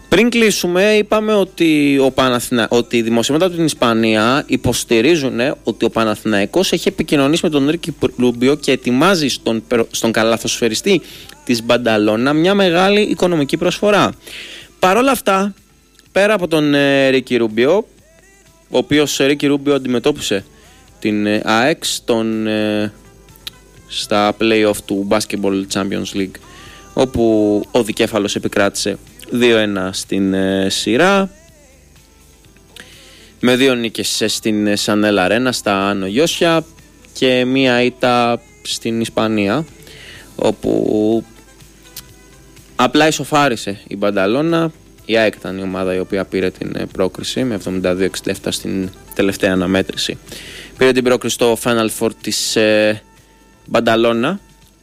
Πριν κλείσουμε, είπαμε ότι, ότι οι δημοσιεύματα από την Ισπανία υποστηρίζουν ότι ο Παναθηναϊκός έχει επικοινωνήσει με τον Ρίκι Ρούμπιο και ετοιμάζει στον καλαθοσφαιριστή της Μπανταλώνα μια μεγάλη οικονομική προσφορά. Παρ' όλα αυτά, πέρα από τον Ρίκι Ρούμπιο, ο οποίος Ρίκι Ρούμπιο αντιμετώπισε την ΑΕΚ στα play-off του Basketball Champions League, όπου ο δικέφαλος επικράτησε 2-1 στην σειρά, με 2 νίκες στην Σανέλ Αρένα στα Άνω Γιώσια και μία ήττα στην Ισπανία, όπου απλά ισοφάρισε η Μπανταλώνα. Η ΑΕΚ ήταν η ομάδα η οποία πήρε την πρόκριση με 72-67 στην τελευταία αναμέτρηση. Πήρε την πρόκριση στο Final Four της Μπανταλώνα,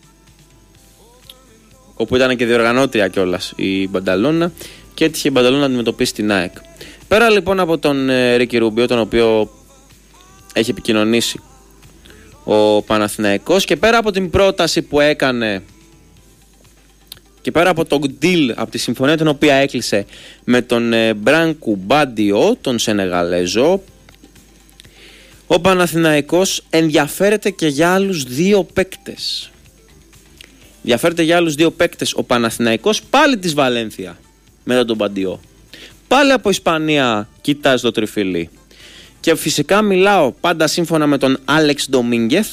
όπου ήταν και διοργανώτρια κιόλας η Μπανταλώνα, και έτυχε η Μπανταλώνα να αντιμετωπίσει την ΑΕΚ. Πέρα λοιπόν από τον Ρίκι Ρούμπιο, τον οποίο έχει επικοινωνήσει ο Παναθηναϊκός, και πέρα από την πρόταση που έκανε και πέρα από το deal, από τη συμφωνία την οποία έκλεισε με τον Μπράνκου Μπάντιο, τον Σενεγαλέζο, ο Παναθηναϊκός ενδιαφέρεται και για άλλους 2 παίκτες. Ενδιαφέρεται για άλλους 2 παίκτες ο Παναθηναϊκός, πάλι της Βαλένθια μετά τον Μπαντιό. Πάλι από Ισπανία κοιτάζει το τριφύλι. Και φυσικά μιλάω πάντα σύμφωνα με τον Άλεξ Ντομίνγκεθ.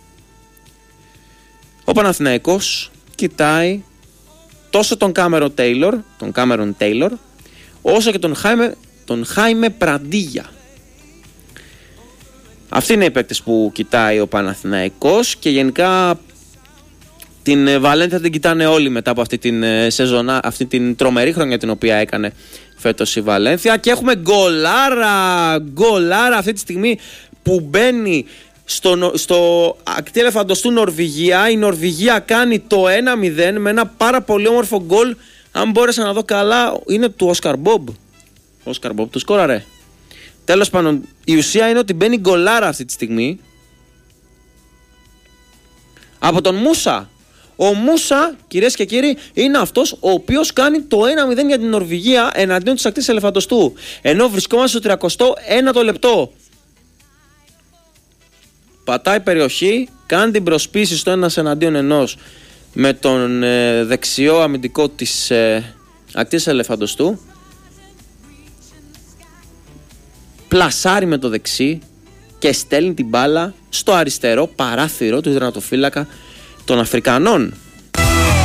Ο Παναθηναϊκός κοιτάει τόσο τον Κάμερον Τέιλορ, όσο και τον Χάιμε Πραντίγια. Αυτοί είναι οι παίκτες που κοιτάει ο Παναθηναϊκός, και γενικά την Βαλένθια την κοιτάνε όλοι μετά από αυτή την σεζονά, αυτή την τρομερή χρονιά την οποία έκανε φέτος η Βαλένθια. Και έχουμε γκολάρα αυτή τη στιγμή που μπαίνει στο ακτή ελεφαντοστού Νορβηγία. Η Νορβηγία κάνει το 1-0 με ένα πάρα πολύ όμορφο γκολ. Αν μπόρεσα να δω καλά, είναι του Όσκαρ Μπομπ. Όσκαρ Μπομπ, του σκόραρε. Τέλος πάντων, η ουσία είναι ότι μπαίνει γκολάρα αυτή τη στιγμή από τον Μούσα. Ο Μούσα, κυρίες και κύριοι, είναι αυτός ο οποίος κάνει το 1-0 για την Νορβηγία εναντίον της ακτής ελεφαντοστού, ενώ βρισκόμαστε στο 31ο λεπτό. Πατάει περιοχή, κάνει την προσπίση στο 1-1 με τον δεξιό αμυντικό της ακτής ελεφαντοστού. Πλασάρει με το δεξί και στέλνει την μπάλα στο αριστερό παράθυρο του τερματοφύλακα των Αφρικανών.